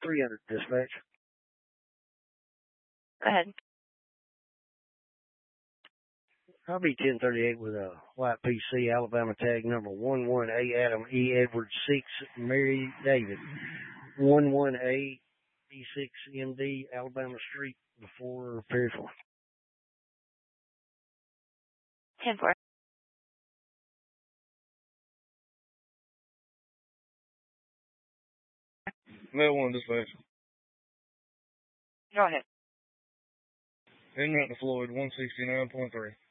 300 dispatch. Go ahead. I'll be 1038 with a white PC, Alabama tag number 11A, Adam E. Edward 6, Mary David, 11A, E6MD, Alabama Street, before Perryville. 10-4. Level 1 dispatch. Go ahead. En route to Floyd, 169.3.